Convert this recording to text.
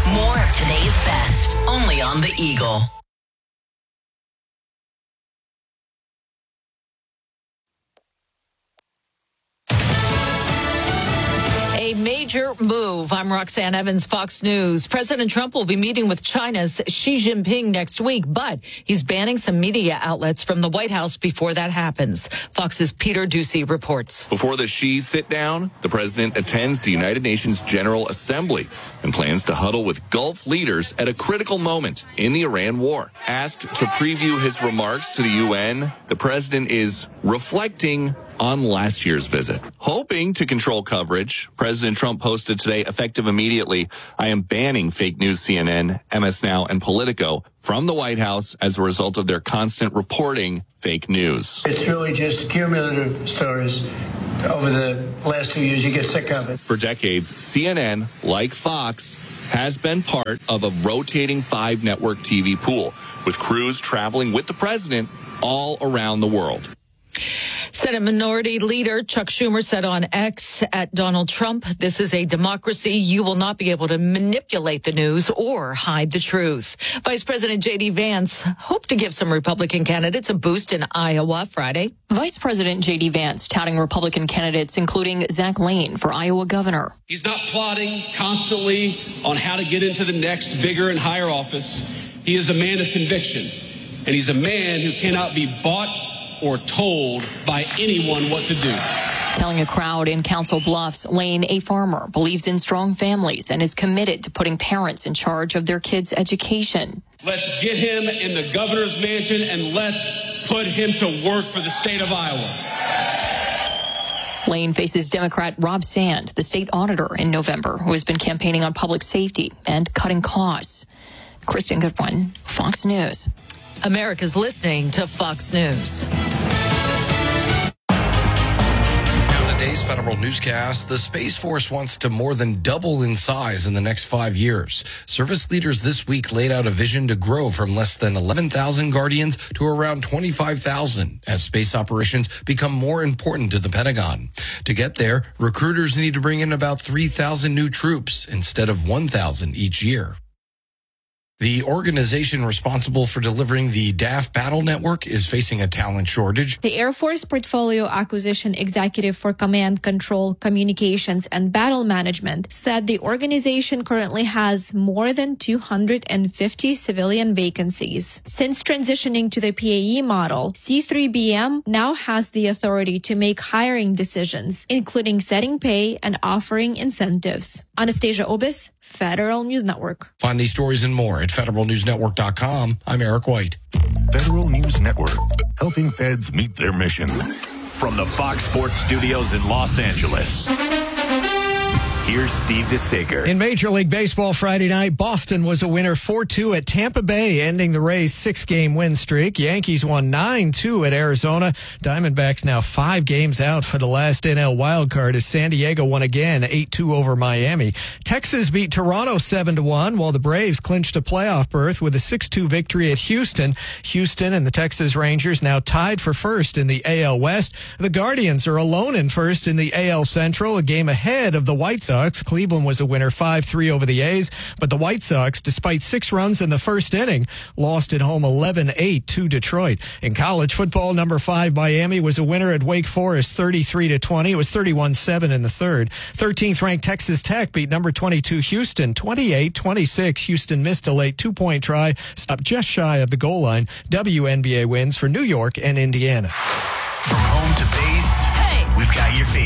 More of today's best, only on The Eagle. A major move. I'm Roxanne Evans, Fox News. President Trump will be meeting with China's Xi Jinping next week, but he's banning some media outlets from the White House before that happens. Fox's Peter Ducey reports. Before the Xi sit down, the president attends the United Nations General Assembly and plans to huddle with Gulf leaders at a critical moment in the Iran war. Asked to preview his remarks to the UN, the president is reflecting on last year's visit. Hoping to control coverage, President Trump posted today, effective immediately, I am banning fake news CNN, MS Now, and Politico from the White House as a result of their constant reporting fake news. It's really just cumulative stories. Over the last 2 years, you get sick of it. For decades, CNN, like Fox, has been part of a rotating 5-network TV pool, with crews traveling with the president all around the world. Senate Minority Leader Chuck Schumer said on X at Donald Trump, "This is a democracy. You will not be able to manipulate the news or hide the truth." Vice President J.D. Vance hoped to give some Republican candidates a boost in Iowa Friday. Vice President J.D. Vance touting Republican candidates, including Zach Lane for Iowa governor. He's not plotting constantly on how to get into the next bigger and higher office. He is a man of conviction, and he's a man who cannot be bought or told by anyone what to do. Telling a crowd in Council Bluffs, Lane, a farmer, believes in strong families and is committed to putting parents in charge of their kids' education. Let's get him in the governor's mansion and let's put him to work for the state of Iowa. Lane faces Democrat Rob Sand, the state auditor, in November, who has been campaigning on public safety and cutting costs. Kristen Goodwin, Fox News. America's listening to Fox News. Now, today's Federal Newscast, the Space Force wants to more than double in size in the next 5 years. Service leaders this week laid out a vision to grow from less than 11,000 Guardians to around 25,000 as space operations become more important to the Pentagon. To get there, recruiters need to bring in about 3,000 new troops instead of 1,000 each year. The organization responsible for delivering the DAF battle network is facing a talent shortage. The Air Force Portfolio Acquisition Executive for Command, Control, Communications, and Battle Management said the organization currently has more than 250 civilian vacancies. Since transitioning to the PAE model, C3BM now has the authority to make hiring decisions, including setting pay and offering incentives. Anastasia Obis, Federal News Network. Find these stories and more at federalnewsnetwork.com. I'm Eric White. Federal News Network, helping feds meet their mission. From the Fox Sports Studios in Los Angeles, here's Steve DeSager. In Major League Baseball Friday night, Boston was a winner 4-2 at Tampa Bay, ending the Rays' 6-game win streak. Yankees won 9-2 at Arizona. Diamondbacks now 5 games out for the last NL wildcard as San Diego won again 8-2 over Miami. Texas beat Toronto 7-1, while the Braves clinched a playoff berth with a 6-2 victory at Houston. Houston and the Texas Rangers now tied for first in the AL West. The Guardians are alone in first in the AL Central, a game ahead of the White Sox. Cleveland was a winner 5-3 over the A's, but the White Sox, despite 6 runs in the first inning, lost at home 11-8 to Detroit. In college football, number 5 Miami was a winner at Wake Forest 33-20. It was 31-7 in the third. 13th ranked Texas Tech beat number 22 Houston 28-26. Houston missed a late 2-point try, stopped just shy of the goal line. WNBA wins for New York and Indiana. From home to base, hey, we've got your